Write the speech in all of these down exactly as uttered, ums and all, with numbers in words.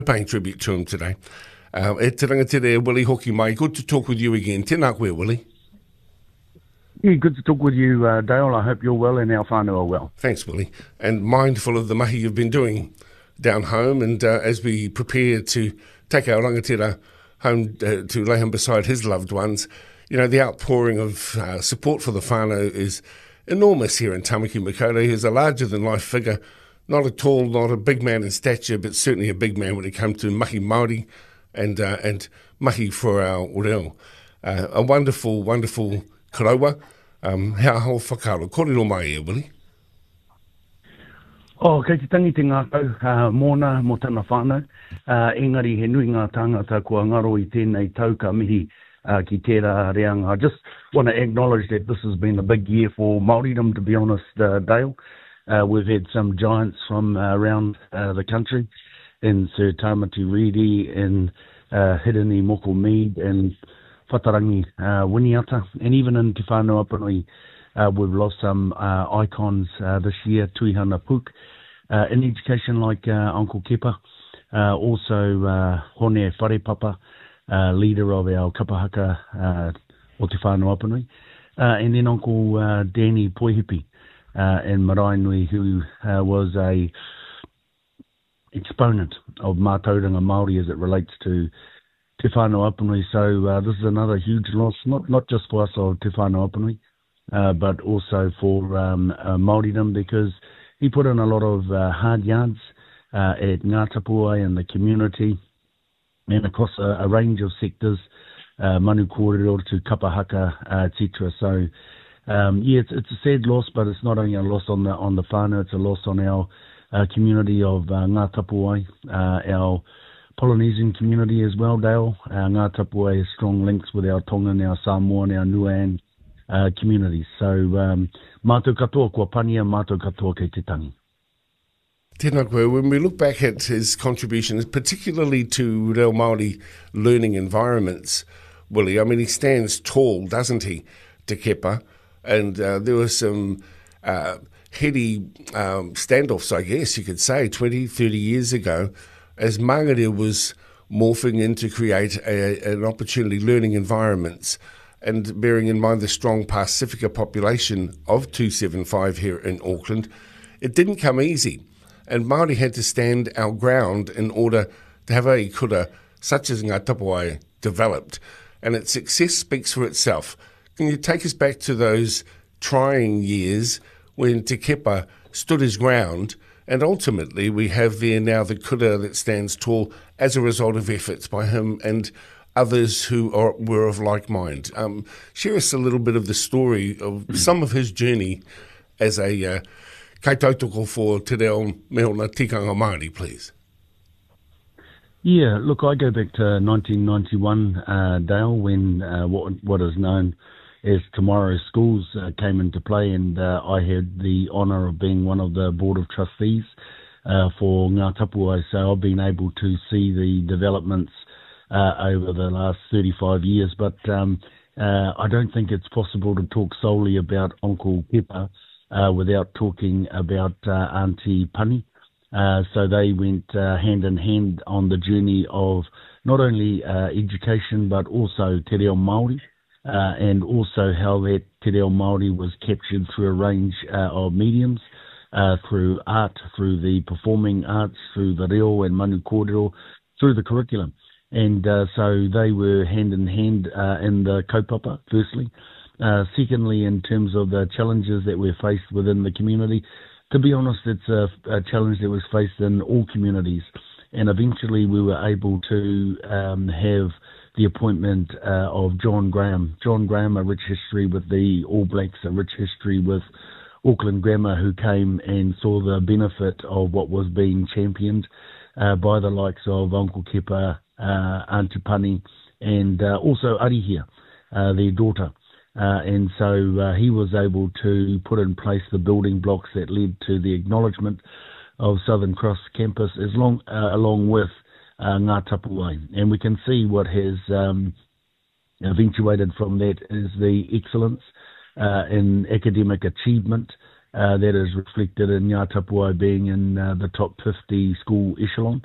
paying tribute to him today. Uh, e te rangatira Willie Hoki mai. Good to talk with you again. Tēnā koe, Willie. Yeah, good to talk with you, uh, Dale. I hope you're well and our whānau are well. Thanks, Willie. And mindful of the mahi you've been doing down home, and uh, as we prepare to take our rangatira home uh, to lay him beside his loved ones, you know, the outpouring of uh, support for the whānau is enormous here in Tamaki Makaurau. He's a larger-than-life figure, not a tall, not a big man in stature, but certainly a big man when it comes to mahi Māori and uh, and mahi for our reo. Uh, a wonderful, wonderful karaua. Um, hea hao whakaaro. Kōrero mai e, Willie. Oh, kei te tangi te ngākau, uh, mōna mō tana whānau. Uh, engari he nui ngā tāngata kua ngaro i tēnei tau ka mihi uh, ki tērā reanga. I just want to acknowledge that this has been a big year for Māoridom, to be honest, uh, Dale. Uh, we've had some giants from uh, around uh, the country, in Sir Tamati Redi, in uh, Hirini Moko Mead, and Whatarangi uh, Winiata, and even in Te Whānau Apanui, uh, we've lost some uh, icons uh, this year, Tuihana Puk, uh, in education like uh, Uncle Kepa, uh, also uh, Hone Wharepapa, uh, leader of our kapahaka uh, o Te Whānau Apanui, uh, and then Uncle uh, Danny Poihipi uh, in Maraenui, who uh, was a exponent of mātauranga Māori as it relates to Te Whānau Apanui. So uh, this is another huge loss, not not just for us of Te Whānau Apanui, uh, but also for um, uh, Māoridom, because he put in a lot of uh, hard yards uh, at Ngā Tapuai and the community, and across a, a range of sectors, uh, manu kōrero to kapahaka, uh, et cetera. So um, yeah, it's, it's a sad loss, but it's not only a loss on the on the whānau, it's a loss on our uh, community of uh, Ngā Tapuai, uh, our Polynesian community as well, Dale. Uh, Ngā Tapuai has strong links with our Tongan, our Samoan, our Niuean uh, communities. So, um, mātou katoa kua pania, mātou katoa kei te tangi. Tēnā koe, when we look back at his contributions, particularly to reo Māori learning environments, Willie, I mean, he stands tall, doesn't he, Te Kepa? And uh, there were some uh, heady um, standoffs, I guess you could say, twenty, thirty years ago, as Māngere was morphing in to create a, an opportunity learning environments, and bearing in mind the strong Pasifika population of two seventy-five here in Auckland, it didn't come easy. And Māori had to stand our ground in order to have a kura such as Ngā Tapuai developed. And its success speaks for itself. Can you take us back to those trying years when Te Kepa stood his ground, and ultimately we have there now the kura that stands tall as a result of efforts by him and others who are, were of like mind? Um, share us a little bit of the story of some of his journey as a uh, kaitautoko for Te Reo Meona Tikanga Māori, please. Yeah, look, I go back to nineteen ninety-one, uh, Dale, when uh, what, what is known as Tomorrow Schools uh, came into play, and uh, I had the honour of being one of the Board of Trustees uh, for Ngā Tapuai. So I've been able to see the developments uh, over the last thirty-five years, but um, uh, I don't think it's possible to talk solely about Uncle Kepa uh, without talking about uh, Auntie Pani. Uh, so they went uh, hand in hand on the journey of not only uh, education, but also Te Reo Māori. Uh, and also how that Te Reo Māori was captured through a range uh, of mediums, uh, through art, through the performing arts, through the reo and manu kōrero, through the curriculum. And uh, so they were hand in hand uh, in the kaupapa, firstly. Uh, secondly, in terms of the challenges that we're faced within the community, to be honest, it's a, a challenge that was faced in all communities. And eventually we were able to um, have the appointment uh, of John Graham. John Graham, a rich history with the All Blacks, a rich history with Auckland Grammar, who came and saw the benefit of what was being championed uh, by the likes of Uncle Kepa, uh, Auntie Pani, and uh, also Arihia, uh, their daughter. Uh, and so uh, he was able to put in place the building blocks that led to the acknowledgement of Southern Cross campus, as long, uh, along with uh, Ngā Tapuai. And we can see what has um, eventuated from that is the excellence uh, in academic achievement uh, that is reflected in Ngā Tapuai being in uh, the top fifty school echelon.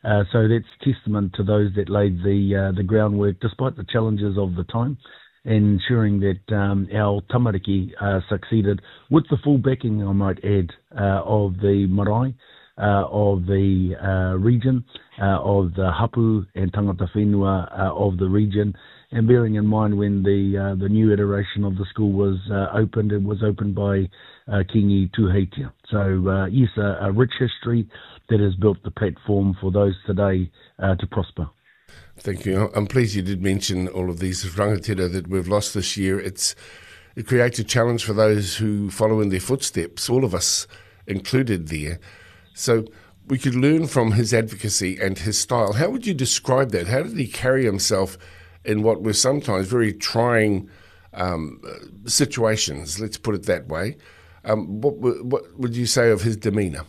Uh, so that's testament to those that laid the uh, the groundwork, despite the challenges of the time, ensuring that um, our tamariki uh, succeeded with the full backing, I might add, uh, of the marae, uh, of the uh, region, uh, of the hapu and tangata whenua uh, of the region, and bearing in mind when the uh, the new iteration of the school was uh, opened, it was opened by uh, Kingi Tuheitia. So uh, yes, a, a rich history that has built the platform for those today uh, to prosper. Thank you. I'm pleased you did mention all of these rangatira that we've lost this year. It's It creates a challenge for those who follow in their footsteps, all of us included there. So we could learn from his advocacy and his style. How would you describe that? How did he carry himself in what were sometimes very trying um, situations, let's put it that way? Um, what, what would you say of his demeanour?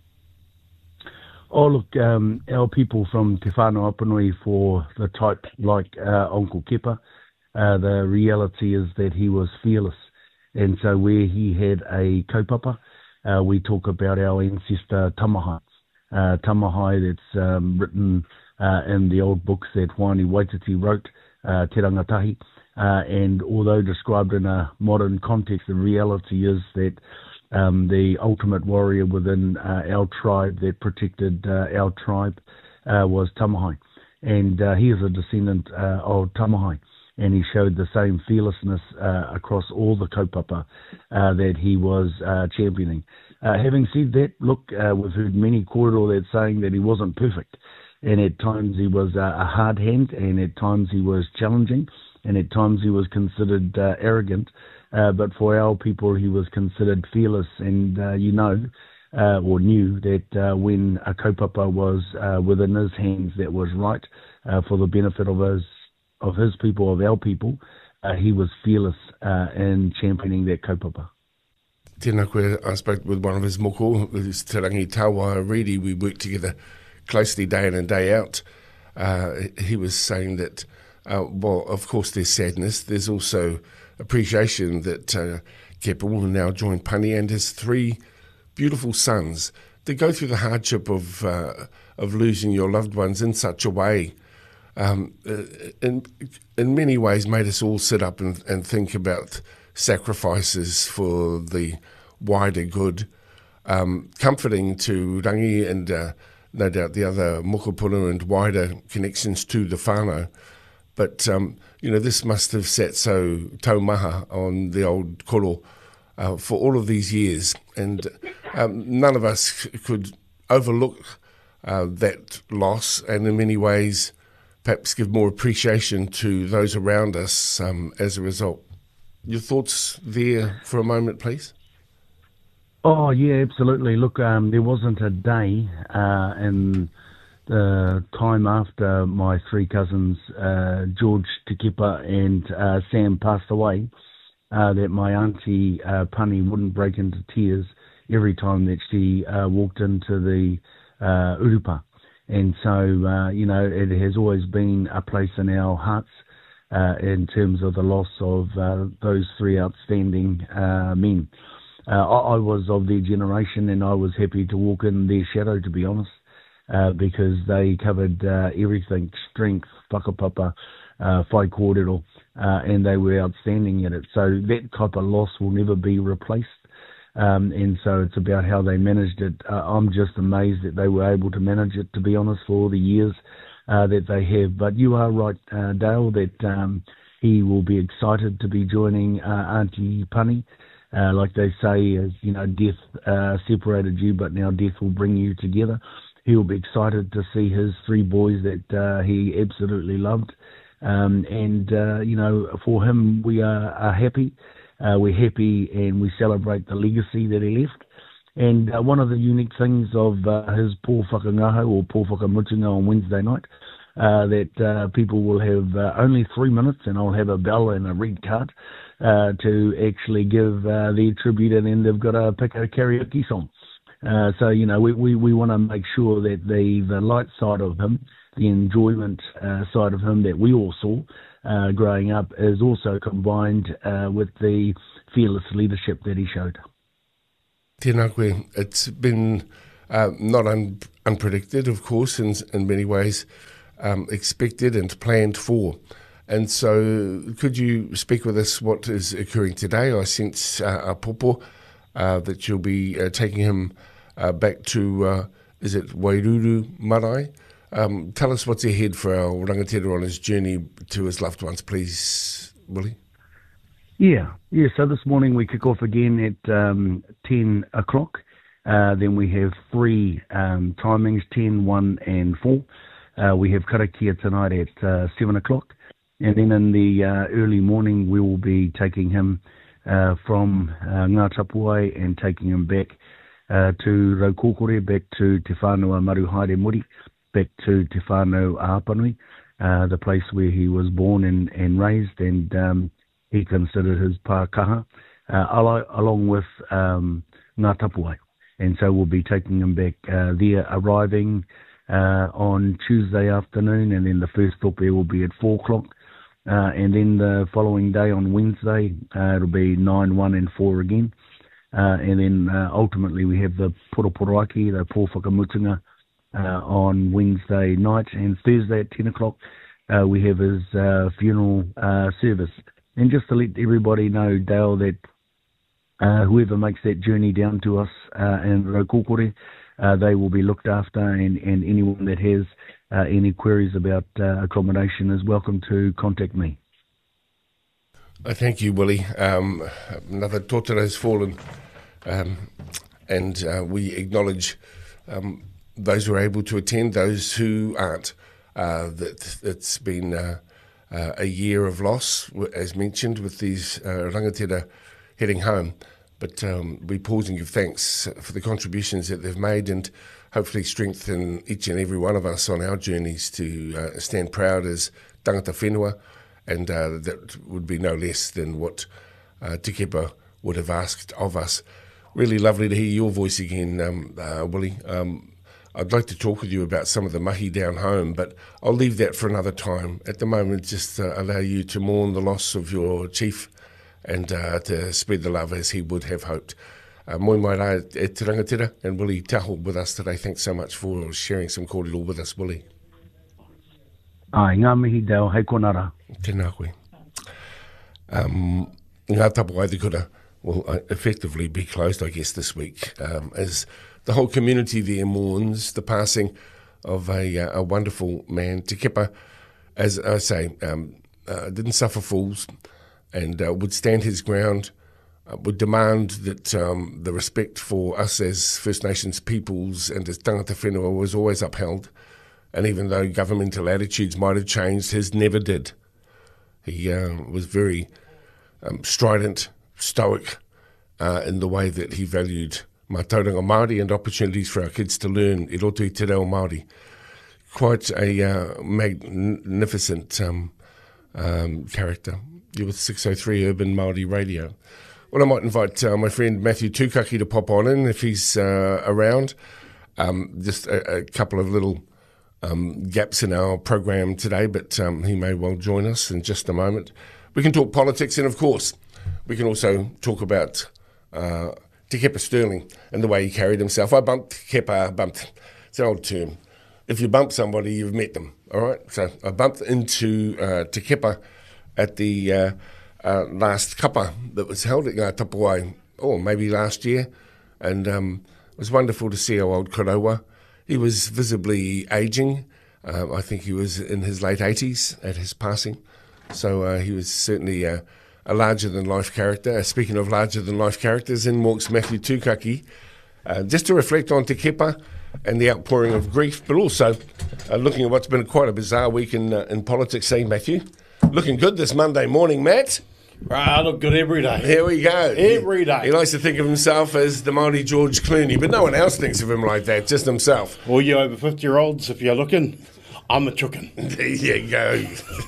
Oh, look, um, our people from Te Whānau Apanui, for the type like uh, Uncle Kepa, uh, the reality is that he was fearless. And so where he had a kaupapa, uh, we talk about our ancestor Tamahai. Uh, Tamahai that's um, written uh, in the old books that Wāni Waititi wrote, uh, Te Rangatahi. Uh, and although described in a modern context, the reality is that Um, the ultimate warrior within uh, our tribe that protected uh, our tribe uh, was Tamahai. And uh, he is a descendant uh, of Tamahai. And he showed the same fearlessness uh, across all the kaupapa uh, that he was uh, championing. Uh, having said that, look, uh, we've heard many kōrero that saying that he wasn't perfect. And at times he was uh, a hard hand, and at times he was challenging, and at times he was considered uh, arrogant. Uh, but for our people, he was considered fearless, and uh, you know, uh, or knew that uh, when a kaupapa was uh, within his hands that was right uh, for the benefit of his of his people, of our people, uh, he was fearless uh, in championing that kaupapa. Tēnā koe, I spoke with one of his moko, his Te Rangi Tawa Redi. We worked together closely day in and day out. Uh, he was saying that, uh, well, of course there's sadness, there's also appreciation that uh, Kepa will now join Pani and his three beautiful sons. They go through the hardship of uh, of losing your loved ones in such a way. Um, in in many ways, made us all sit up and, and think about sacrifices for the wider good. Um, comforting to Rangi and uh, no doubt the other mokopuna and wider connections to the whānau. But, um, you know, this must have sat so taumaha on the old koro uh, for all of these years. And um, none of us could overlook uh, that loss, and in many ways perhaps give more appreciation to those around us um, as a result. Your thoughts there for a moment, please? Oh, yeah, absolutely. Look, um, there wasn't a day uh, in the time after my three cousins, uh, George, Te Kepa and uh, Sam passed away, uh, that my auntie uh, Pani wouldn't break into tears every time that she uh, walked into the uh, urupa. And so, uh, you know, it has always been a place in our hearts uh, in terms of the loss of uh, those three outstanding uh, men. Uh, I, I was of their generation, and I was happy to walk in their shadow, to be honest. Uh, because they covered uh, everything, strength, whakapapa, uh, whai kōrero, uh, and they were outstanding at it. So that type of loss will never be replaced. Um, and so it's about how they managed it. Uh, I'm just amazed that they were able to manage it, to be honest, for all the years uh, that they have. But you are right, uh, Dale, that um, he will be excited to be joining uh, Auntie Pani. Uh, like they say, as you know, death uh, separated you, but now death will bring you together. He'll be excited to see his three boys that uh, he absolutely loved. Um, and, uh, you know, for him, we are, are happy. Uh, we're happy and we celebrate the legacy that he left. And uh, one of the unique things of uh, his Pō Whakangaho or Pō Whakamutunga on Wednesday night, uh, that uh, people will have uh, only three minutes and I'll have a bell and a red card uh, to actually give uh, their tribute, and then they've got to pick a karaoke song. Uh, so, you know, we, we, we want to make sure that the, the light side of him, the enjoyment uh, side of him that we all saw uh, growing up, is also combined uh, with the fearless leadership that he showed. Tēnā koe, it's been uh, not un- unpredicted, of course, in, in many ways, um, expected and planned for. And so could you speak with us what is occurring today? I sense uh, a popo uh, that you'll be uh, taking him uh, back to, uh, is it Wairuru Marae? Um, tell us what's ahead for our rangatira on his journey to his loved ones, please, Willie. Yeah, yeah. So this morning we kick off again at um, ten o'clock. Uh, then we have three um, timings, ten, one and four. Uh, we have karakia tonight at uh, seven o'clock. And then in the uh, early morning we will be taking him uh, from uh, Ngā Tapuai and taking him back uh, to Raukokore, back to Te Whānau Maruhaere Muri, back to Te Whānau Ahapanui, uh, the place where he was born and, and raised, and um, he considered his pākaha, uh, along with um, Ngā Tapuai. And so we'll be taking him back uh, there, arriving uh, on Tuesday afternoon, and then the first tope will be at four o'clock. Uh, and then the following day on Wednesday, uh, it'll be nine, one and four again. Uh, and then uh, ultimately we have the Poroporoaki, the Pō Whakamutunga, uh, on Wednesday night, and Thursday at ten o'clock uh, we have his uh, funeral uh, service. And just to let everybody know, Dale, that uh, whoever makes that journey down to us uh, in Raukokore, uh, they will be looked after, and, and anyone that has uh, any queries about uh, accommodation is welcome to contact me. I thank you, Willie. Um, another tōtara has fallen, um, and uh, we acknowledge um, those who are able to attend, those who aren't. Uh, that it's been uh, uh, a year of loss, as mentioned, with these uh, rangatira heading home. But um, we pause and give thanks for the contributions that they've made, and hopefully strengthen each and every one of us on our journeys to uh, stand proud as tangata whenua, and uh, that would be no less than what uh, Te Kepa would have asked of us. Really lovely to hear your voice again, um, uh, Willie. Um, I'd like to talk with you about some of the mahi down home, but I'll leave that for another time. At the moment, just uh, allow you to mourn the loss of your chief and uh, to spread the love as he would have hoped. Uh, moi mai rā e te rangatira, and Willie Taho with us today. Thanks so much for sharing some kōrero with us, Willie. Ai, ngā mihi Dale, hei konara. Tēnā koe. Um, Ngā Tapuai Te Kura will effectively be closed, I guess, this week, um, as the whole community there mourns the passing of a, uh, a wonderful man. Te Kepa, as I say, um, uh, didn't suffer fools, and uh, would stand his ground, uh, would demand that um, the respect for us as First Nations peoples and as tangata whenua was always upheld. And even though governmental attitudes might have changed, his never did. He uh, was very um, strident, stoic uh, in the way that he valued mātauranga Māori and opportunities for our kids to learn i roto i te reo Māori. Quite a uh, magnificent um, um, character. You're with six oh three Urban Māori Radio. Well, I might invite uh, my friend Matthew Tukaki to pop on in if he's uh, around. Um, just a, a couple of little um, gaps in our program today, but um, he may well join us in just a moment. We can talk politics, and of course, we can also talk about uh, Te Kepa Sterling and the way he carried himself. I bumped Te Kepa, bumped, it's an old term. If you bump somebody, you've met them, all right? So I bumped into uh, Te Kepa at the uh, uh, last kapa that was held at Ngā Tapuai, or maybe last year, and um, it was wonderful to see our old Karawa. He was visibly ageing. Uh, I think he was in his late eighties at his passing, so uh, he was certainly uh, a larger-than-life character. Uh, speaking of larger-than-life characters, in walks Matthew Tukaki, uh, just to reflect on Te Kepa and the outpouring of grief, but also uh, looking at what's been quite a bizarre week in, uh, in politics. See, Matthew? Looking good this Monday morning, Matt. Right, I look good every day. Here we go. Every day. He, he likes to think of himself as the Māori George Clooney, but no one else thinks of him like that, just himself. All you over fifty-year-olds, if you're looking, I'm a chuckin. There you go.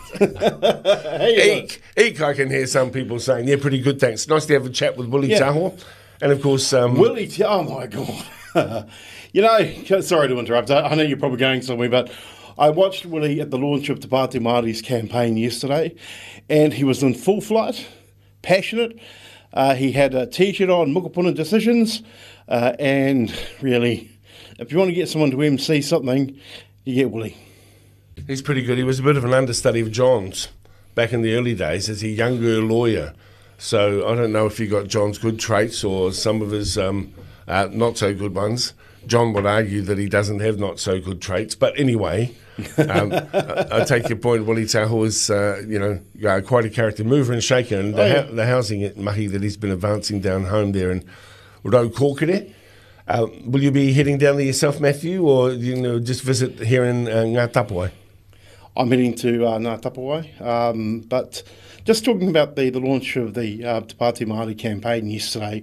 Hey, Eek, eek, I can hear some people saying, yeah, pretty good, thanks. Nice to have a chat with Willie yeah. Taho. And, of course... Um, Willie Taho, oh, my God. You know, sorry to interrupt. I know you're probably going somewhere, but I watched Willie at the launch of Te Pāti Māori's campaign yesterday, and he was in full flight, passionate. Uh, he had a T-shirt on, Mukapuna Decisions, uh, and really if you want to get someone to M C something, you get Willie. He's pretty good. He was a bit of an understudy of John's back in the early days as a younger lawyer. So I don't know if he got John's good traits or some of his um, uh, not so good ones. John would argue that he doesn't have not so good traits. But anyway, um, I, I take your point. Willie Tahu is, uh, you know, uh, quite a character, mover and shaker. And the, oh, yeah. ha- the housing mahi that he's been advancing down home there in Raukokere. Uh, will you be heading down there yourself, Matthew, or you know just visit here in uh, Ngā Tapawai? I'm heading to uh, Ngā Tapawai, um, but just talking about the, the launch of the uh, Te Pāti Māori campaign yesterday,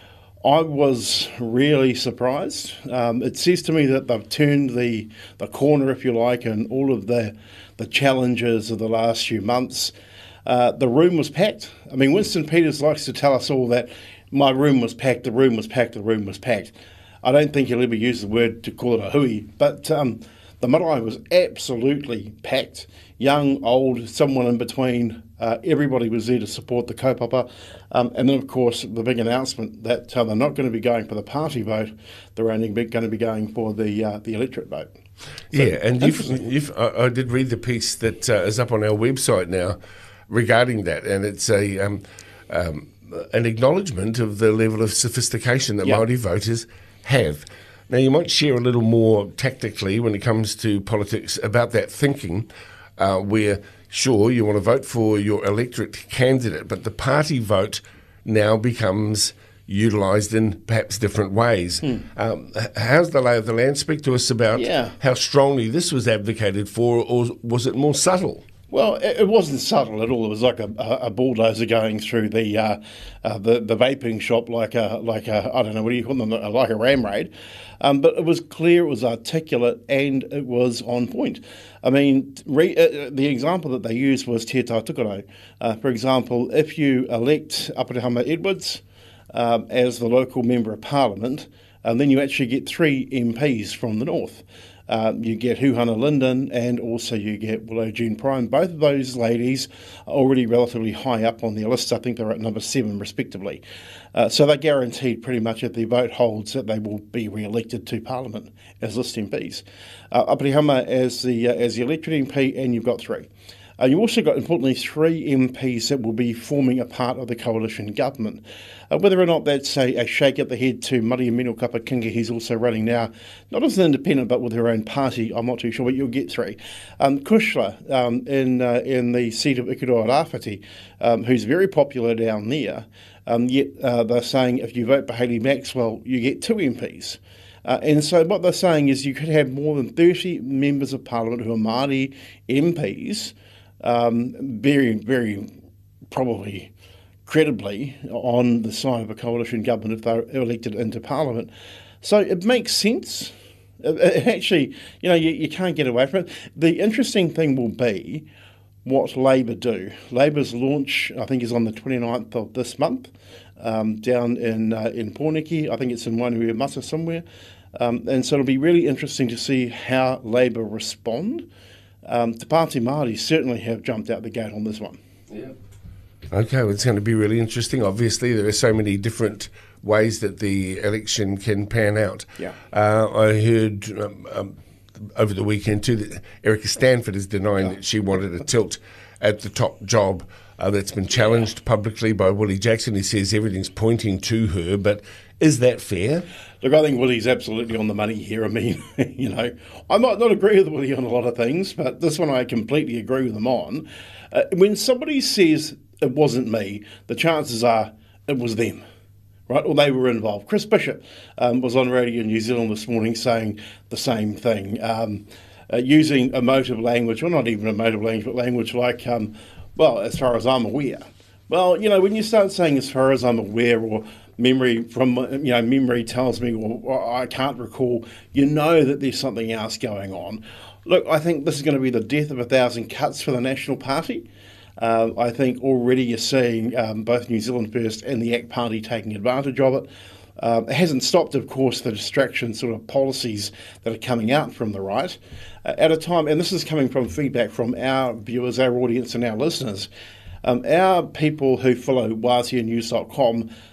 I was really surprised. Um, it says to me that they've turned the, the corner, if you like, and all of the the challenges of the last few months. Uh, the room was packed. I mean, Winston Peters likes to tell us all that my room was packed, the room was packed, the room was packed. I don't think he'll ever use the word to call it a hui, but um, the marae was absolutely packed. Young, old, someone in between. Uh, everybody was there to support the kaupapa. Um, and then, of course, the big announcement that uh, they're not going to be going for the party vote. They're only going to be going for the uh, the electorate vote. So, yeah, and you've, you've, I, I did read the piece that uh, is up on our website now regarding that, and it's a um, um, an acknowledgement of the level of sophistication that yep. Māori voters have. Now, you might share a little more tactically when it comes to politics about that thinking, uh, where, sure, you want to vote for your electorate candidate, but the party vote now becomes utilised in perhaps different ways. Hmm. Um, how's the lay of the land? Speak to us about yeah. how strongly this was advocated for, or was it more subtle? Well, it wasn't subtle at all. It was like a, a bulldozer going through the uh, uh, the the vaping shop, like a like a I don't know what do you call them, like a ram raid. Um, but it was clear, it was articulate, and it was on point. I mean, re, uh, the example that they used was Te Tātukoro. Uh, for example, if you elect Apirihama Edwards um, as the local member of parliament, um, then you actually get three M Ps from the north. Um, you get Huhana Linden and also you get Willow June Prime. Both of those ladies are already relatively high up on their list. I think they're at number seven, respectively. Uh, so they're guaranteed pretty much if their vote holds that they will be re-elected to Parliament as list M Ps. Uh, Apirihama as the uh, as the electorate M P, and you've got three. Uh, you've also got, importantly, three M Ps that will be forming a part of the coalition government. Uh, whether or not that's a, a shake at the head to Maria Mino Kapakinga, he's also running now, not as an independent, but with her own party, I'm not too sure, but you'll get three. Um, Kushla, um, in uh, in the seat of Ikuroa Rāwhiti, um, who's very popular down there, um, yet uh, they're saying if you vote for Hayley Maxwell, you get two M Ps. Uh, and so what they're saying is you could have more than thirty members of parliament who are Māori M Ps, Um, very, very probably credibly on the side of a coalition government if they're elected into Parliament. So it makes sense. It, it actually, you know, you, you can't get away from it. The interesting thing will be what Labour do. Labour's launch, I think, is on the twenty-ninth of this month um, down in uh, in Pōneke. I think it's in Wainuiomata somewhere. Um, and so it'll be really interesting to see how Labour respond. Um, Te Pāti Māori certainly have jumped out the gate on this one. Yeah. Okay, well, it's going to be really interesting. Obviously, there are so many different ways that the election can pan out. Yeah. Uh, I heard um, um, over the weekend too that Erica Stanford is denying oh. that she wanted a tilt at the top job. Uh, that's been challenged yeah. publicly by Willie Jackson. He says everything's pointing to her, but is that fair? Look, I think Willie's absolutely on the money here. I mean, you know, I might not agree with Willie on a lot of things, but this one I completely agree with him on. Uh, when somebody says it wasn't me, the chances are it was them, right? Or they were involved. Chris Bishop um, was on Radio New Zealand this morning saying the same thing, um, uh, using emotive language, well, not even emotive language, but language like, um, well, as far as I'm aware. Well, you know, when you start saying as far as I'm aware, or memory from, you know, memory tells me, or, or I can't recall, you know that there's something else going on. Look, I think this is going to be the death of a thousand cuts for the National Party. Um, I think already you're seeing um, both New Zealand First and the A C T Party taking advantage of it. Um, it hasn't stopped, of course, the distraction sort of policies that are coming out from the right uh, at a time, and this is coming from feedback from our viewers, our audience and our listeners. Um, our people who follow wazia news dot com,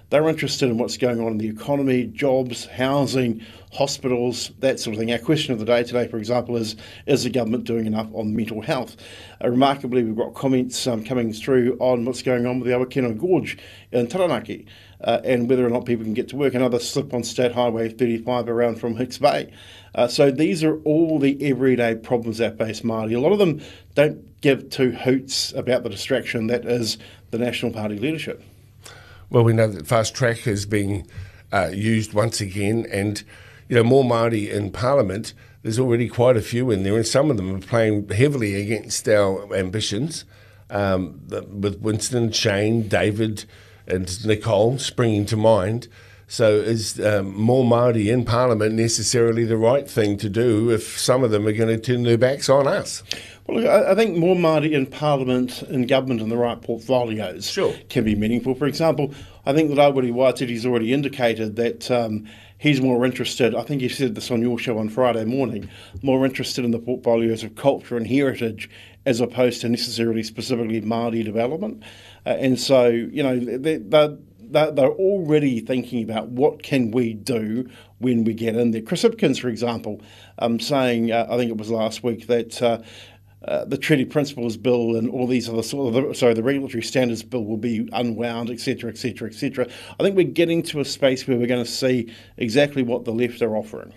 They're interested in what's going on in the economy, jobs, housing, hospitals, that sort of thing. Our question of the day today, for example, is, is the government doing enough on mental health? Uh, remarkably, we've got comments um, coming through on what's going on with the Awakeno Gorge in Taranaki uh, and whether or not people can get to work. Another slip on State Highway thirty-five around from Hicks Bay. Uh, so these are all the everyday problems that face Māori. A lot of them don't give two hoots about the distraction that is the National Party leadership. Well, we know that Fast Track is being uh, used once again, and you know, more Māori in Parliament. There's already quite a few in there, and some of them are playing heavily against our ambitions. Um, with Winston, Shane, David, and Nicole springing to mind. So, is um, more Māori in Parliament necessarily the right thing to do if some of them are going to turn their backs on us? Well, look, I think more Māori in Parliament, in government, and the right portfolios sure. can be meaningful. For example, I think that Awiri Waititi's already indicated that um, he's more interested, I think he said this on your show on Friday morning, more interested in the portfolios of culture and heritage as opposed to necessarily specifically Māori development. Uh, and so, you know, they, they're, they're already thinking about what can we do when we get in there. Chris Hipkins, for example, um, saying, uh, I think it was last week, that uh, uh, the Treaty Principles Bill and all these other sort of, the, sorry, the Regulatory Standards Bill will be unwound, et cetera, et cetera, et cetera. I think we're getting to a space where we're going to see exactly what the left are offering.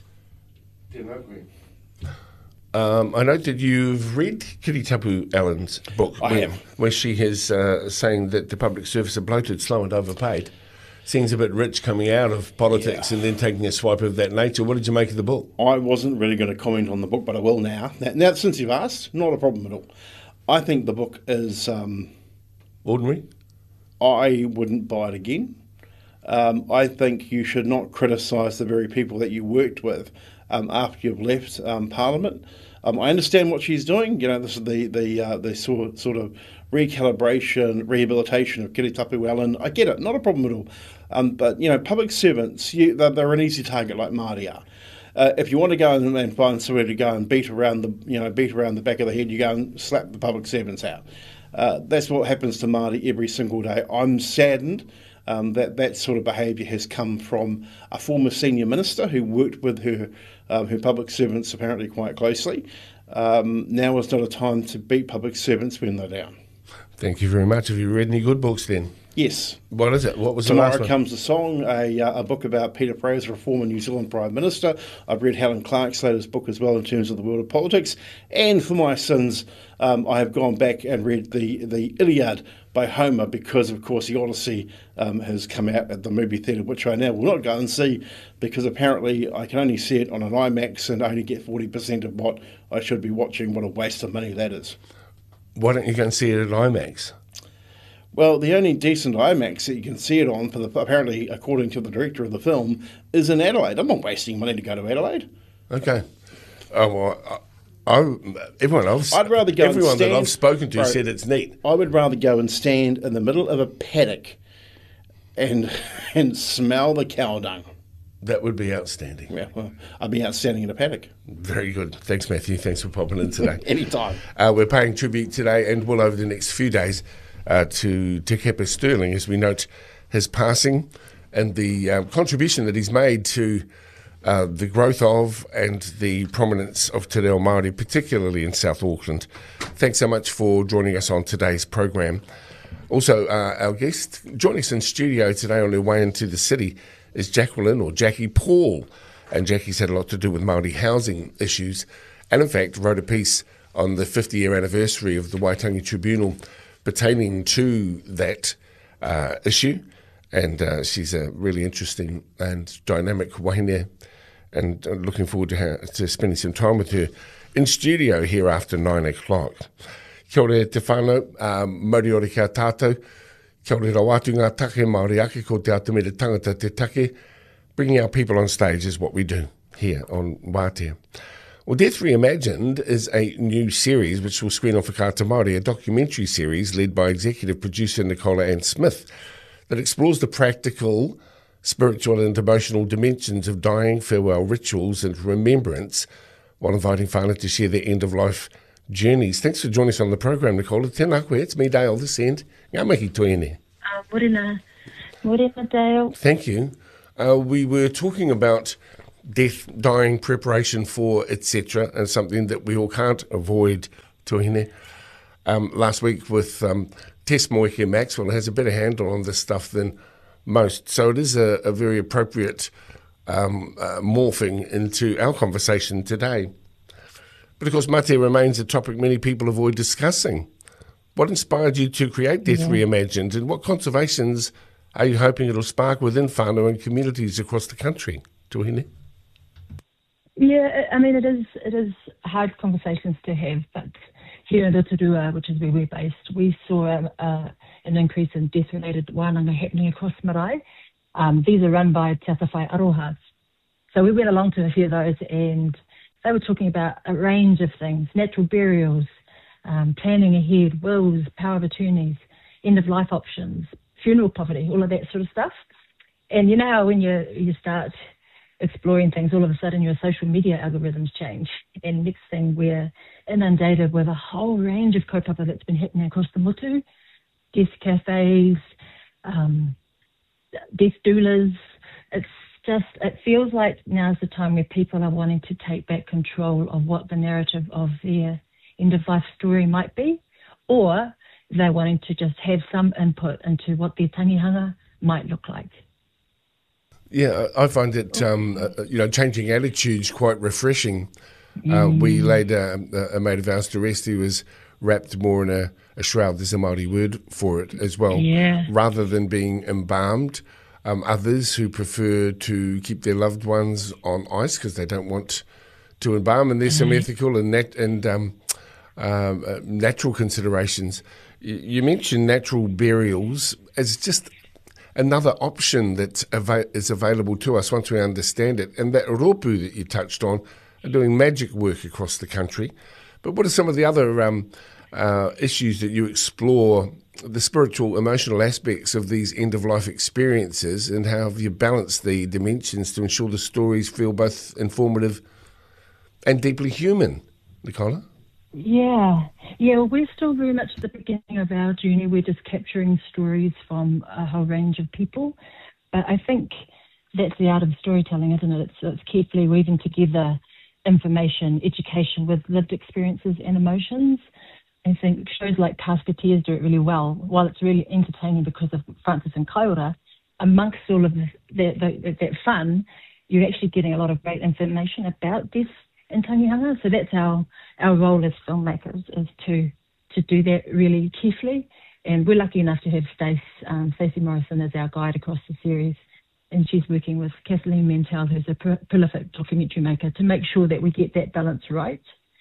Yeah, I agree. Um, I know that you've read Kiritapu Allen's book. I where, have. Where she is uh, saying that the public service are bloated, slow and overpaid. Seems a bit rich coming out of politics Yeah. and then taking a swipe of that nature. What did you make of the book? I wasn't really going to comment on the book, but I will now. Now, now since you've asked, not a problem at all. I think the book is... Um, Ordinary? I wouldn't buy it again. Um, I think you should not criticise the very people that you worked with um, after you've left um, Parliament. Um, I understand what she's doing. You know, this is the the uh, the sort sort of recalibration, rehabilitation of Kiritapu Allen. I get it, not a problem at all. Um, but you know, public servants, you, they're, they're an easy target like Māori are. Uh, if you want to go and, and find somewhere to go and beat around the you know beat around the back of the head, you go and slap the public servants out. Uh, that's what happens to Māori every single day. I'm saddened um, that that sort of behaviour has come from a former senior minister who worked with her um, her public servants apparently quite closely. Um, now is not a time to beat public servants when they're down. Thank you very much. Have you read any good books then? Yes. What is it? What was Tomorrow the last one? Comes the Song, a, uh, a book about Peter Fraser, a former New Zealand Prime Minister. I've read Helen Clark's latest book as well in terms of the world of politics. And for my sins, um, I have gone back and read the, the Iliad by Homer because, of course, the Odyssey um, has come out at the movie theatre, which I now will not go and see because apparently I can only see it on an IMAX and only get forty percent of what I should be watching. What a waste of money that is. Why don't you go and see it at IMAX? Well, the only decent IMAX that you can see it on, for the, apparently, according to the director of the film, is in Adelaide. I'm not wasting money to go to Adelaide. Okay. Oh, well, I, I, everyone else, I'd rather go and everyone that stand- I've spoken to Right. said it's neat. I would rather go and stand in the middle of a paddock and and smell the cow dung. That would be outstanding. Yeah, well, I'd be out standing in a paddock. Very good. Thanks, Matthew. Thanks for popping in today. Anytime. Uh, we're paying tribute today and will over the next few days uh, to Te Kepa Sterling as we note his passing and the uh, contribution that he's made to uh, the growth of and the prominence of Te Reo Māori, particularly in South Auckland. Thanks so much for joining us on today's program. Also, uh, our guest joining us in studio today on her way into the city is Jacqueline or Jackie Paul. And Jackie's had a lot to do with Māori housing issues and, in fact, wrote a piece on the fifty-year anniversary of the Waitangi Tribunal pertaining to that uh, issue. And uh, she's a really interesting and dynamic wahine, and uh, looking forward to, her, to spending some time with her in studio here after nine o'clock. Kia ora te whānau, um, Moriori kia tātou. Kia ora rawatu ngā take Māori ake ko te atamere tangata te take. Bringing our people on stage is what we do here on Wātea. Well, Death Reimagined is a new series which will screen on Whakaata Māori, a documentary series led by executive producer Nicola Ann Smith that explores the practical, spiritual and emotional dimensions of dying, farewell rituals and remembrance while inviting whānau to share their end-of-life journeys. Thanks for joining us on the program, Nicola. Tēnā koe, it's me, Dale, this end. Ngā mihi toi ene. Uh, morena, Morena Dale. Thank you. Uh, we were talking about death, dying, preparation for, et cetera, and something that we all can't avoid, Tuhine. Um, last week with um, Tess Moeke Maxwell has a better handle on this stuff than most. So it is a, a very appropriate um, uh, morphing into our conversation today. But of course, mate remains a topic many people avoid discussing. What inspired you to create Death yeah. Reimagined, and what conservations are you hoping it'll spark within whānau and communities across the country, Tuhine? Yeah, I mean, it is it is hard conversations to have, but here in Rotorua, which is where we're based, we saw a, a, an increase in death-related wānanga happening across Marae. Um, these are run by Te Atawhai Arohas. So we went along to a few of those, and they were talking about a range of things: natural burials, um, planning ahead, wills, power of attorneys, end-of-life options, funeral poverty, all of that sort of stuff. And you know how when you you start exploring things, all of a sudden your social media algorithms change, and next thing we're inundated with a whole range of kaupapa that's been happening across the motu, death cafes, um, death doulas. It's just, it feels like now's the time where people are wanting to take back control of what the narrative of their end-of-life story might be, or they're wanting to just have some input into what their tangihanga might look like. Yeah, I find it, um, uh, you know, changing attitudes quite refreshing. Uh, mm. We laid a, a mate of ours to rest who was wrapped more in a, a shroud, there's a Māori word for it as well, yeah. rather than being embalmed. Um, others who prefer to keep their loved ones on ice because they don't want to embalm, and there's mm. some ethical and, nat- and um, um, uh, natural considerations. You, you mentioned natural burials as just another option that ava- is available to us once we understand it. And that ropu that you touched on are doing magic work across the country. But what are some of the other um, uh, issues that you explore, the spiritual, emotional aspects of these end-of-life experiences, and how have you balanced the dimensions to ensure the stories feel both informative and deeply human, Nicola? Yeah, yeah, well, we're still very much at the beginning of our journey. We're just capturing stories from a whole range of people. But I think that's the art of storytelling, isn't it? It's, it's carefully weaving together information, education with lived experiences and emotions. I think shows like Casketeers do it really well. While it's really entertaining because of Francis and Kaiora, amongst all of the, the, the, that fun, you're actually getting a lot of great information about death in tangihanga. So that's our, our role as filmmakers, is to to do that really carefully. And we're lucky enough to have Stace, um, Stacey Morrison as our guide across the series. And she's working with Kathleen Mentel, who's a pro- prolific documentary maker, to make sure that we get that balance right.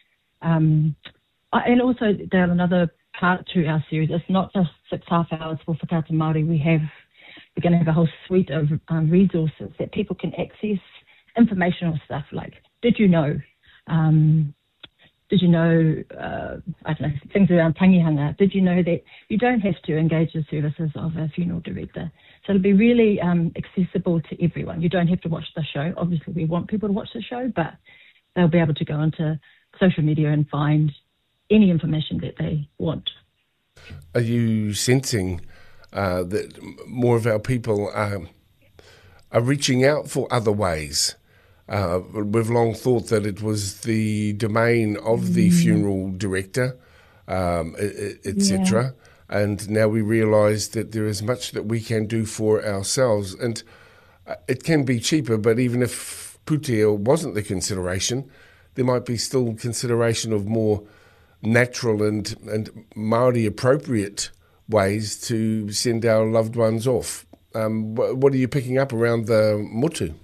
Um, and also, Dale, another part to our series, it's not just six half hours for Whakaata Māori. We have, we're going to have a whole suite of um, resources that people can access, informational stuff like, did you know? Um, did you know, uh, I don't know, things around tangihanga? Did you know that you don't have to engage the services of a funeral director? So it'll be really um, accessible to everyone. You don't have to watch the show. Obviously, we want people to watch the show, but they'll be able to go onto social media and find any information that they want. Are you sensing uh, that more of our people are, are reaching out for other ways? Uh, we've long thought that it was the domain of the mm. funeral director, um, et cetera. Yeah. And now we realise that there is much that we can do for ourselves. And it can be cheaper, but even if putea wasn't the consideration, there might be still consideration of more natural and, and Māori appropriate ways to send our loved ones off. Um, what are you picking up around the motu?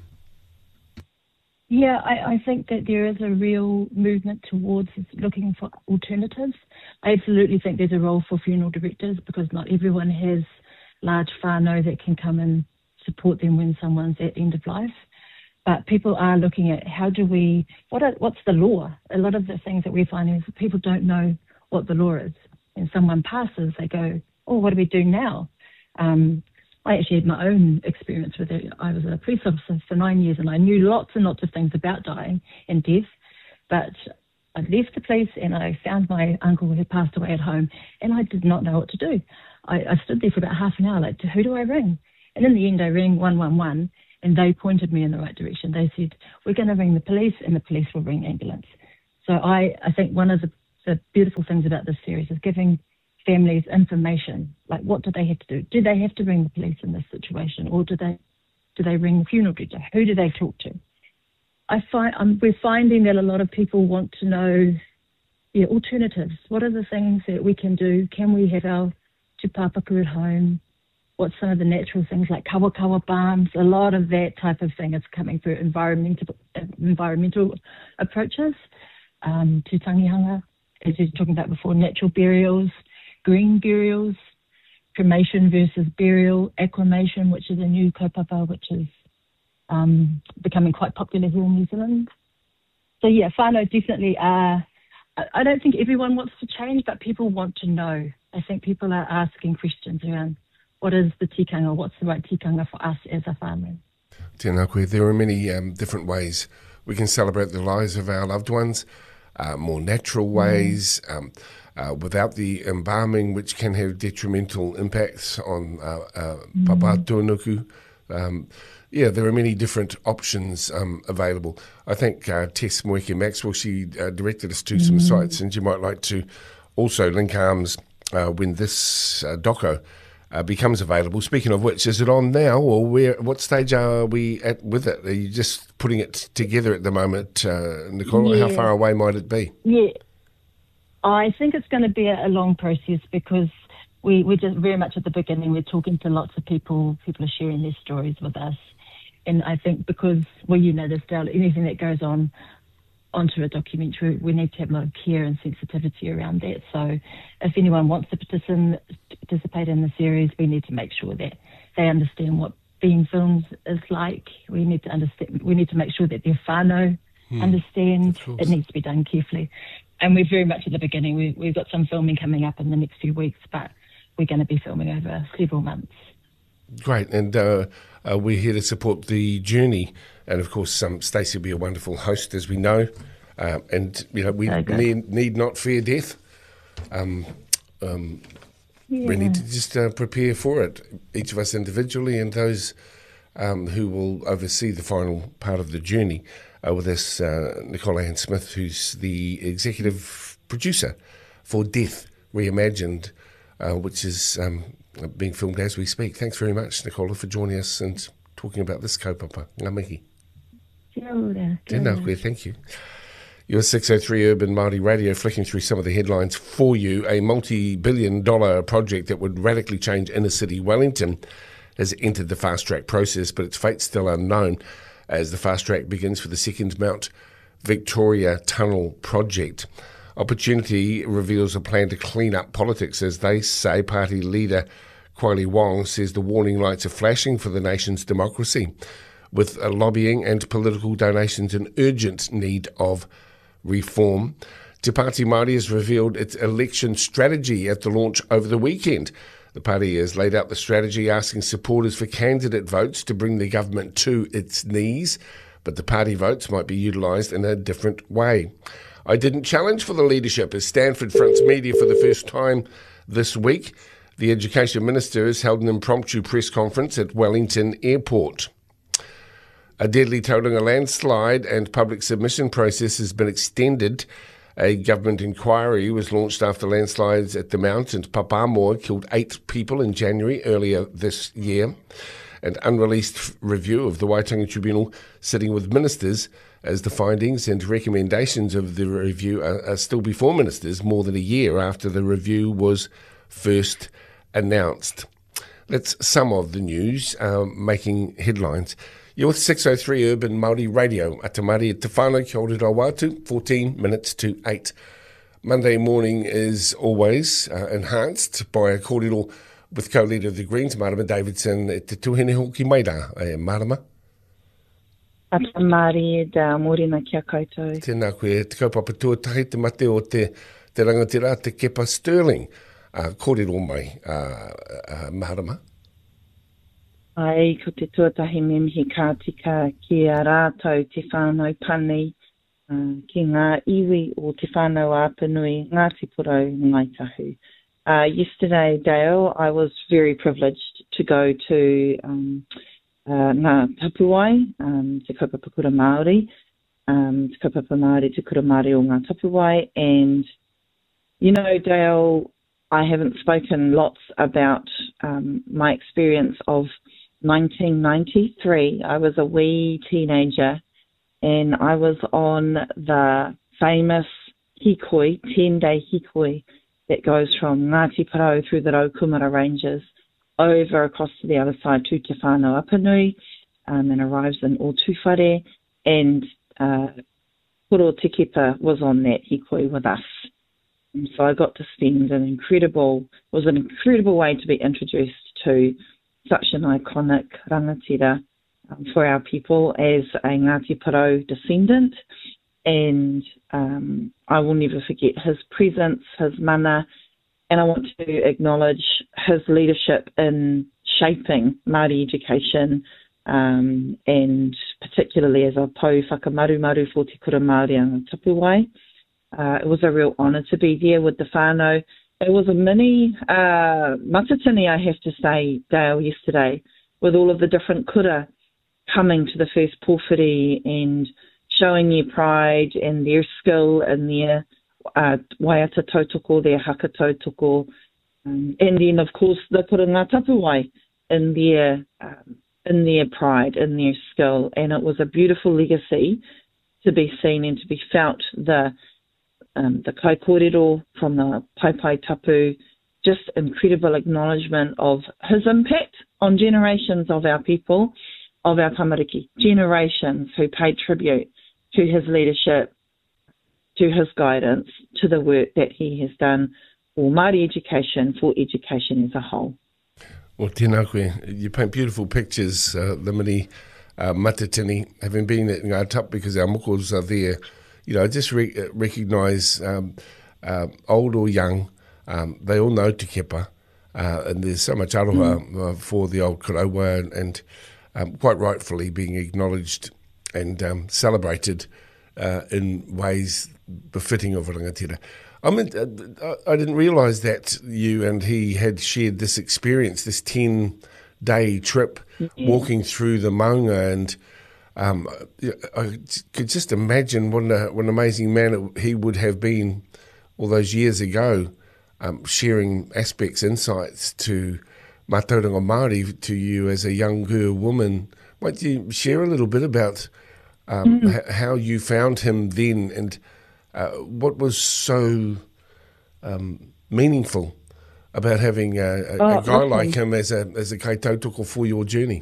Yeah, I, I think that there is a real movement towards looking for alternatives. I absolutely think there's a role for funeral directors because not everyone has large whānau that can come and support them when someone's at end of life. But people are looking at how do we, what are, what's the law? A lot of the things that we're finding is people don't know what the law is. When someone passes, they go, oh, what do we do now? Um, I actually had my own experience with it. I was a police officer for nine years and I knew lots and lots of things about dying and death, but I left the police and I found my uncle who had passed away at home and I did not know what to do. I, I stood there for about half an hour like, who do I ring? And in the end, I rang one one one, and they pointed me in the right direction. They said, we're going to ring the police, and the police will ring ambulance. So I, I think one of the, the beautiful things about this series is giving families information. Like, what do they have to do? Do they have to ring the police in this situation, or do they do they ring the funeral director? Who do they talk to? I find um, we're finding that a lot of people want to know, yeah, alternatives. What are the things that we can do? Can we have our te pāpaku at home? What's some of the natural things like kawa kawa balms? A lot of that type of thing is coming through environmental environmental approaches um, to tangihanga, as you were talking about before, natural burials, green burials, cremation versus burial, acclimation, which is a new kaupapa, which is um, becoming quite popular here in New Zealand. So yeah, whānau definitely are. I don't think everyone wants to change, but people want to know. I think people are asking questions around what is the tikanga, what's the right tikanga for us as a whānau. Tēnā koe, there are many um, different ways we can celebrate the lives of our loved ones, uh, more natural ways, mm. um, uh, without the embalming, which can have detrimental impacts on uh, uh, mm. papa tuanuku. Um, yeah, there are many different options um, available. I think uh, Tess Moeke Maxwell, she uh, directed us to mm. some sites, and you might like to also link arms uh, when this uh, doco uh, becomes available. Speaking of which, is it on now, or where? What stage are we at with it? Are you just putting it together at the moment, uh, Nicole? Yeah. How far away might it be? Yeah, I think it's going to be a, a long process because we, we're just very much at the beginning. We're talking to lots of people. People are sharing their stories with us. And I think because, well, you know this, Dale, anything that goes on onto a documentary, we need to have a lot of care and sensitivity around that. So if anyone wants to participate, participate in the series, we need to make sure that they understand what being filmed is like. We need to understand. We need to make sure that their whānau hmm, understand. It needs to be done carefully. And we're very much at the beginning. We, we've got some filming coming up in the next few weeks, but we're going to be filming over several months. Great, and uh, uh, we're here to support the journey. And of course, um, Stacey will be a wonderful host, as we know. Uh, and you know, we okay. need, need not fear death. Um, um, yeah. We need to just uh, prepare for it, each of us individually, and those um, who will oversee the final part of the journey. Uh, with us, uh, Nicole Ann Smith, who's the executive producer for Death Reimagined, uh, which is um, being filmed as we speak. Thanks very much, Nicola, for joining us and talking about this kaupapa. Ngā mihi. Kia ora. Tēnā koe, thank you. Your six oh three Urban Māori Radio, flicking through some of the headlines for you. A multi-billion dollar project that would radically change inner city Wellington has entered the fast track process, but its fate's still unknown as the fast track begins for the second Mount Victoria Tunnel project. Opportunity reveals a plan to clean up politics, as they say. Party leader Kwali Wong says the warning lights are flashing for the nation's democracy, with uh, lobbying and political donations in urgent need of reform. Te Pāti Māori has revealed its election strategy at the launch over the weekend. The party has laid out the strategy, asking supporters for candidate votes to bring the government to its knees, but the party votes might be utilised in a different way. I didn't challenge for the leadership as Stanford fronts media for the first time this week. The Education Minister has held an impromptu press conference at Wellington Airport. A deadly Tauranga landslide and public submission process has been extended. A government inquiry was launched after landslides at the Mount and Papamoa killed eight people in January earlier this year. An unreleased review of the Waitangi Tribunal sitting with ministers, as the findings and recommendations of the review are, are still before ministers more than a year after the review was first announced. That's some of the news um, making headlines. You're with six oh three Urban Māori Radio. Atamari e te whānau, kia ora Rawatu, fourteen minutes to eight. Monday morning is always uh, enhanced by a kōrero with co-leader of the Greens, Marama Davidson, e te tuhene hoki mai rā, e Marama. Atamari e da morena kia koutou. Tēnā koe, te kaupapa tuatahi te mate o te, te rangatira, te Kepa Sterling. Uh, kōrero mai, uh, uh, Marama. Ai, ko te tuatahi me mihi ka tika ki a rātou te whānau pani uh, ki ngā iwi o te whānau āpanui, Ngāti Porou, Ngāi Tahu. Uh, yesterday, Dale, I was very privileged to go to um, uh, Ngā Tapuai, um, Te Kaupapa Kura Māori, um, Te Kaupapa Māori, Te Kura Māori o Ngā Tapuai, and, you know, Dale, I haven't spoken lots about um, my experience of nineteen ninety-three. I was a wee teenager, and I was on the famous hikoi, ten-day hikoi, that goes from Ngāti Porou through the Raukumara Ranges over across to the other side to Te Whānau Apanui, um, and arrives in Otūwhare, and uh, Koro Te Kepa was on that hikoi with us. And so I got to spend an incredible, was an incredible way to be introduced to such an iconic rangatira um, for our people as a Ngāti Porou descendant. And um, I will never forget his presence, his mana, and I want to acknowledge his leadership in shaping Māori education, um, and particularly as a pou whakamarumaru for Te Kura Māori o Ngā Tapuai. Uh, it was a real honour to be there with the whānau. It was a mini uh, matatini, I have to say, Dale, yesterday, with all of the different kura coming to the first pōwhiri and showing their pride and their skill and their uh, waiata tautoko, their haka tautoko, um, and then, of course, the kura Ngā Tapuai in their, um, in their pride, in their skill. And it was a beautiful legacy to be seen and to be felt, the Um, the kai kōrero from the Pai Pai Tapu, just incredible acknowledgement of his impact on generations of our people, of our tamariki, generations who paid tribute to his leadership, to his guidance, to the work that he has done for Māori education, for education as a whole. Well, tēnā koe, you paint beautiful pictures, uh, the mini uh, matatini, having been at Ngā Tapu because our mokos are there. You know, I just re- recognise um, uh, old or young, um, they all know Te Kepa, uh, and there's so much aroha mm. uh, for the old Karawa, and, and um, quite rightfully being acknowledged and um, celebrated uh, in ways befitting of a rangatira. I mean, uh, I didn't realise that you and he had shared this experience, this ten-day trip, mm-hmm. walking through the maunga, and Um, I could just imagine what, a, what an amazing man he would have been all those years ago, um, sharing aspects, insights to Mātauranga Māori to you as a young girl woman. Might you share a little bit about um, mm. h- how you found him then, and uh, what was so um, meaningful about having a, a, oh, a guy okay. like him as a as a kaitautoko for your journey?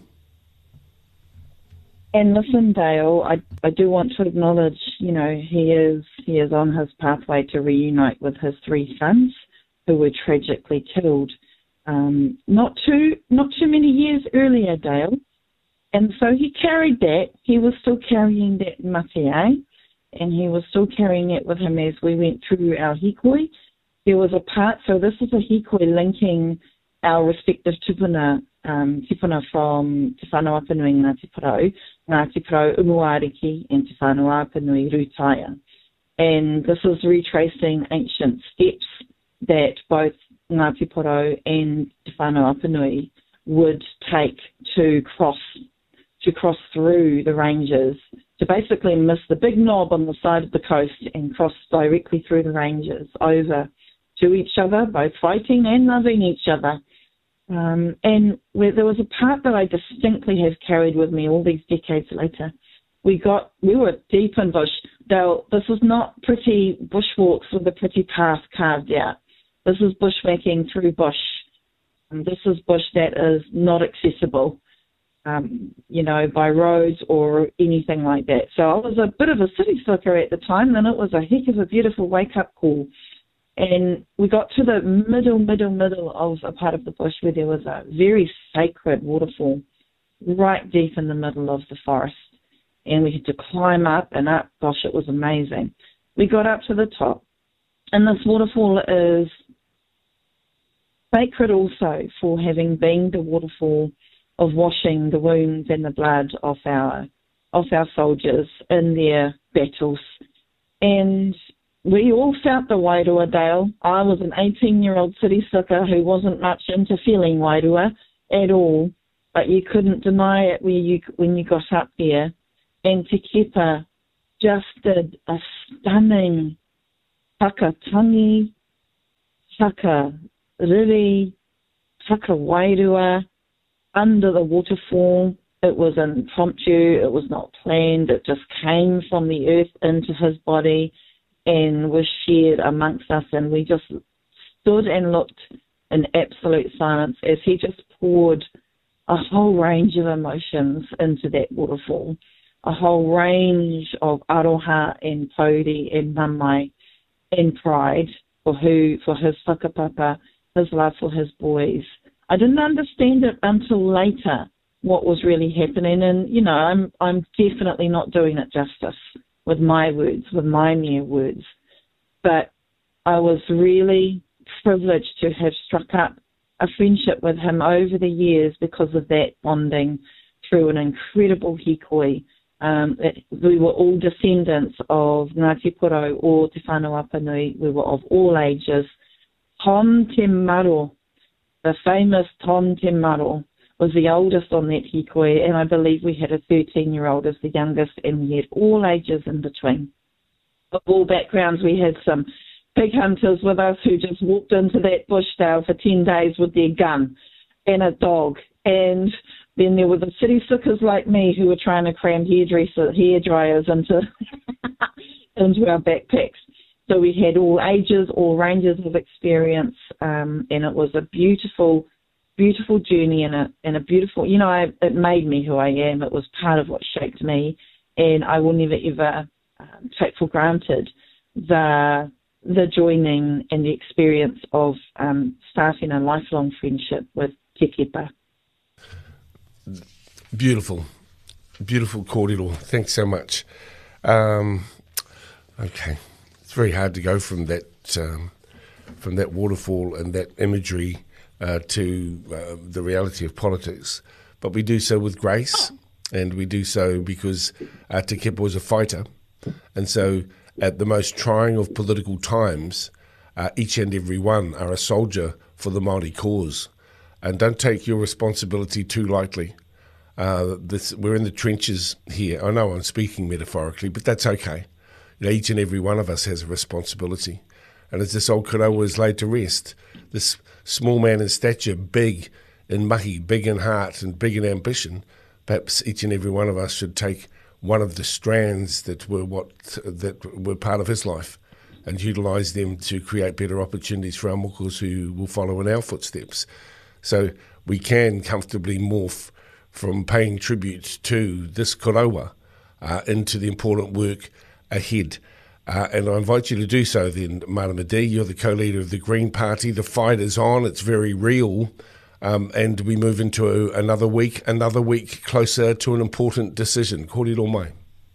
And listen, Dale, I, I do want to acknowledge, you know, he is he is on his pathway to reunite with his three sons who were tragically killed um, not too not too many years earlier, Dale. And so he carried that. He was still carrying that mate, eh? And he was still carrying it with him as we went through our hikoi. There was a part, so this is a hikoi linking our respective tupuna, um, tupuna from Te Whānau Apanui Ngāti Porou, Ngāti Porou Umuariki, and Te Whānau Apanui Rūtaia. And this is retracing ancient steps that both Ngāti Porou and Te Whānau Apanui would take to cross to cross through the ranges, to basically miss the big knob on the side of the coast and cross directly through the ranges over to each other, both fighting and loving each other. Um, and where there was a part that I distinctly have carried with me all these decades later. We got, we were deep in bush. Though this was not pretty bushwalks with a pretty path carved out. This is bushwhacking through bush. And this is bush that is not accessible, um, you know, by roads or anything like that. So I was a bit of a city slicker at the time, and it was a heck of a beautiful wake-up call. And we got to the middle, middle, middle of a part of the bush where there was a very sacred waterfall right deep in the middle of the forest. And we had to climb up and up. Gosh, it was amazing. We got up to the top. And this waterfall is sacred also for having been the waterfall of washing the wounds and the blood of our, of our soldiers in their battles. And we all felt the wairua, Dale. I was an eighteen-year-old city sucker who wasn't much into feeling wairua at all, but you couldn't deny it when you, when you got up there. And Te Kepa just did a stunning whakatangi, whakariri, whakawairua under the waterfall. It was impromptu, it was not planned, it just came from the earth into his body and was shared amongst us, and we just stood and looked in absolute silence as he just poured a whole range of emotions into that waterfall, a whole range of aroha and pauri and mamai and pride for who, for his whakapapa, his love for his boys. I didn't understand it until later, what was really happening, and you know, I'm I'm definitely not doing it justice with my words, with my mere words, but I was really privileged to have struck up a friendship with him over the years because of that bonding through an incredible hikoi. Um, it, we were all descendants of Ngāti Porou or Te Whanau Apanui. We were of all ages. Tom Te Maro, the famous Tom Te Maro, was the oldest on that hikoi, and I believe we had a thirteen-year-old as the youngest, and we had all ages in between. Of all backgrounds, we had some pig hunters with us who just walked into that bush dale for ten days with their gun and a dog, and then there were the city suckers like me who were trying to cram hairdresser, hair dryers into, into our backpacks. So we had all ages, all ranges of experience, um, and it was a beautiful beautiful journey and a and a beautiful, you know, I, it made me who I am. It was part of what shaped me, and I will never ever um, take for granted the the joining and the experience of um, starting a lifelong friendship with Te Kepa. Beautiful, beautiful kōrero. Thanks so much. Um, okay, it's very hard to go from that um, from that waterfall and that imagery Uh, to uh, the reality of politics, but we do so with grace, and we do so because uh, Te Kepa was a fighter, and so at the most trying of political times, uh, each and every one are a soldier for the Māori cause, and don't take your responsibility too lightly. Uh, this, we're in the trenches here. I know I'm speaking metaphorically, but that's okay. You know, each and every one of us has a responsibility, and as this old karawa is laid to rest, this small man in stature, big in mahi, big in heart and big in ambition, perhaps each and every one of us should take one of the strands that were what that were part of his life and utilise them to create better opportunities for our mokos who will follow in our footsteps. So we can comfortably morph from paying tribute to this karawa uh, into the important work ahead. Uh, and I invite you to do so then, Marama D. You're the co-leader of the Green Party. The fight is on. It's very real. Um, and we move into a, another week, another week closer to an important decision. Kōrero mai.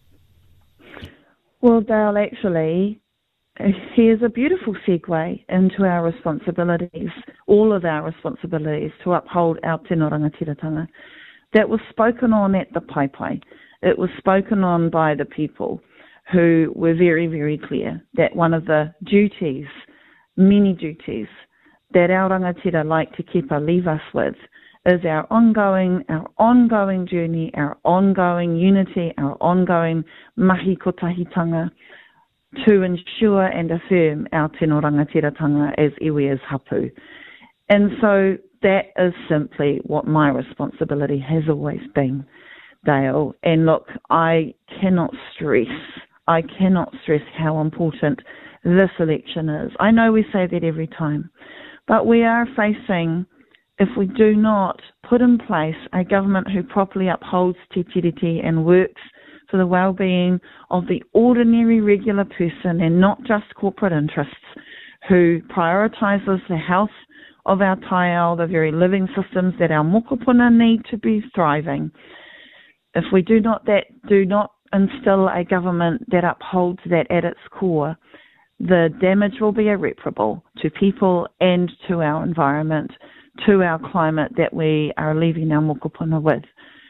Well, Dale, actually, here's a beautiful segue into our responsibilities, all of our responsibilities to uphold our tino rangatiratanga. That was spoken on at the Pai Pai. It was spoken on by the people who were very, very clear that one of the duties, many duties, that our rangatira like Te Kepa leave us with is our ongoing, our ongoing journey, our ongoing unity, our ongoing mahi kotahitanga to ensure and affirm our tino rangatiratanga as iwi as hapu. And so that is simply what my responsibility has always been, Dale. And look, I cannot stress I cannot stress how important this election is. I know we say that every time, but we are facing, if we do not put in place a government who properly upholds te tiriti and works for the well-being of the ordinary regular person and not just corporate interests, who prioritises the health of our taiao, the very living systems that our mokopuna need to be thriving. If we do not that do not instill a government that upholds that at its core, the damage will be irreparable to people and to our environment, to our climate that we are leaving our mokopuna with.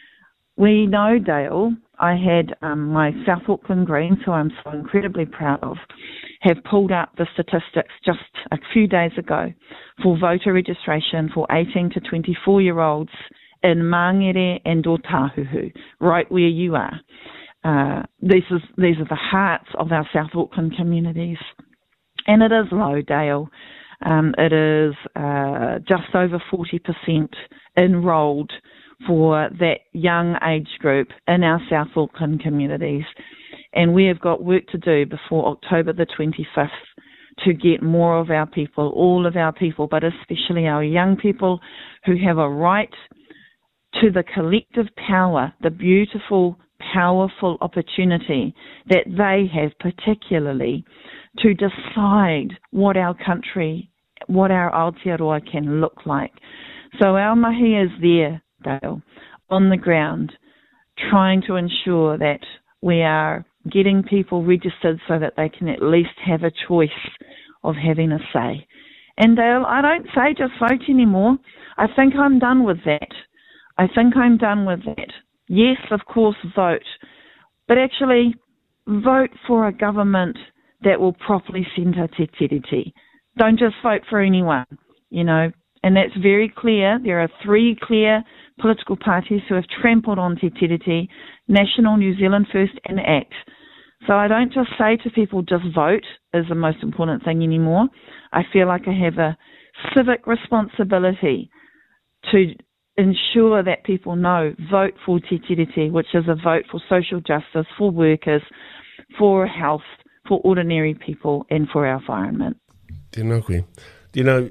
We know, Dale, I had um, my South Auckland Greens, who I'm so incredibly proud of, have pulled up the statistics just a few days ago for voter registration for eighteen to twenty-four-year-olds in Mangere and Otahuhu, right where you are. Uh, this is, these are the hearts of our South Auckland communities. And it is low, Dale. Um, it is uh, just over forty percent enrolled for that young age group in our South Auckland communities. And we have got work to do before October the twenty-fifth to get more of our people, all of our people, but especially our young people who have a right to the collective power, the beautiful, powerful opportunity that they have particularly to decide what our country, what our Aotearoa can look like. So our mahi is there, Dale, on the ground, trying to ensure that we are getting people registered so that they can at least have a choice of having a say. And Dale, I don't say just vote anymore. I think I'm done with that. I think I'm done with that. Yes, of course, vote. But actually, vote for a government that will properly centre te tiriti. Don't just vote for anyone, you know. And that's very clear. There are three clear political parties who have trampled on te tiriti, National, New Zealand First and ACT. So I don't just say to people, just vote is the most important thing anymore. I feel like I have a civic responsibility to ensure that people know, vote for te tiriti, which is a vote for social justice, for workers, for health, for ordinary people, and for our environment. Tēnā koe. You know,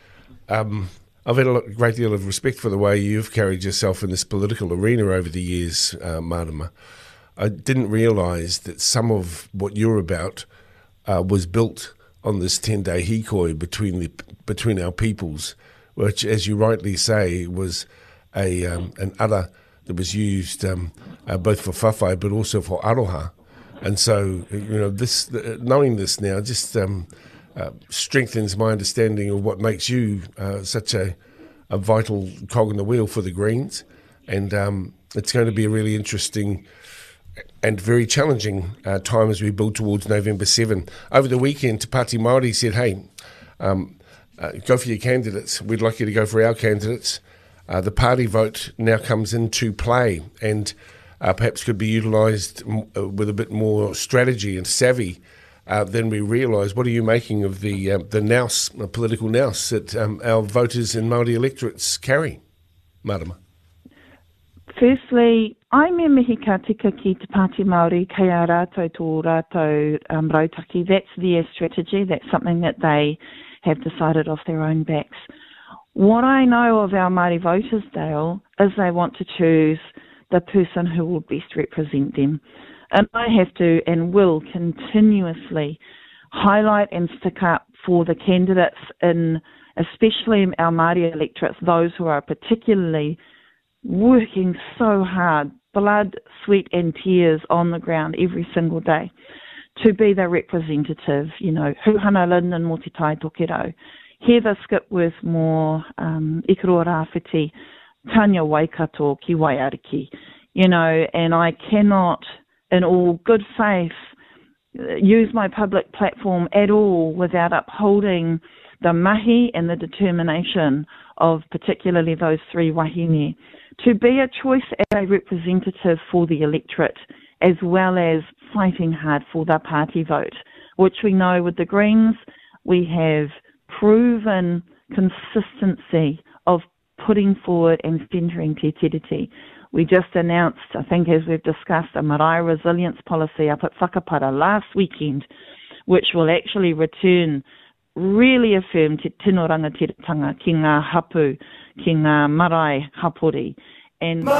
um, I've had a lot, great deal of respect for the way you've carried yourself in this political arena over the years, uh, Marama. I didn't realise that some of what you're about uh, was built on this ten-day hikoi between the between our peoples, which, as you rightly say, was a um, an udder that was used um, uh, both for whawhai but also for aroha. And so, you know, this knowing this now just um, uh, strengthens my understanding of what makes you uh, such a, a vital cog in the wheel for the Greens. And um, it's going to be a really interesting and very challenging uh, time as we build towards November seventh. Over the weekend, Te Pāti Māori said, hey, um, uh, go for your candidates. We'd like you to go for our candidates. Uh, the party vote now comes into play and uh, perhaps could be utilised m- uh, with a bit more strategy and savvy uh, than we realise. What are you making of the uh, the nous, uh, political nous that um, our voters and Māori electorates carry, Marama? Firstly, I me mihi ka tika ki Te Pāti Māori kei a rātou tō rātou um, rautaki. That's their strategy. That's something that they have decided off their own backs. What I know of our Māori voters, Dale, is they want to choose the person who will best represent them. And I have to and will continuously highlight and stick up for the candidates in, especially our Māori electorates, those who are particularly working so hard, blood, sweat and tears on the ground every single day to be the representative, you know, Huhana Linden mo te tai tokerau, Heather Skipworth Moore, um, Ikaro Rāwhiti, Tanya Waikato ki Waiariki, you know, and I cannot, in all good faith, use my public platform at all without upholding the mahi and the determination of particularly those three wahine to be a choice as a representative for the electorate, as well as fighting hard for the party vote, which we know with the Greens, we have proven consistency of putting forward and centering te tiriti. We just announced, I think as we've discussed, a marae resilience policy up at Whakapara last weekend, which will actually return, really affirm te tino rangatiratanga ki ngā hapu, ki ngā marae hapori. And